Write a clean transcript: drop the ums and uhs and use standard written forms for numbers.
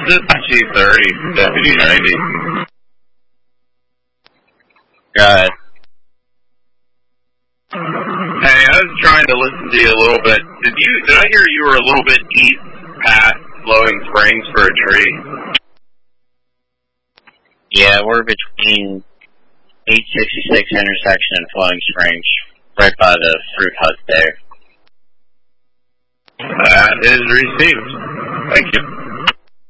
This is G30, Deputy 90. Go ahead. Hey, I was trying to listen to you a little bit. Did I hear you were a little bit east past Flowing Springs for a tree? Yeah, we're between 866 intersection and Flowing Springs, right by the fruit hut there. That is received. Thank you.